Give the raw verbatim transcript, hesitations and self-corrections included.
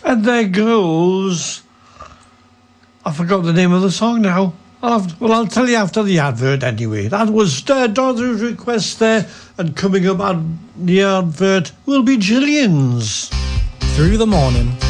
And there goes... I forgot the name of the song now. I'll have, well, I'll tell you after the advert anyway. That was uh, Dorothy's request there, and coming up on the advert will be Gillian's. Through the morning,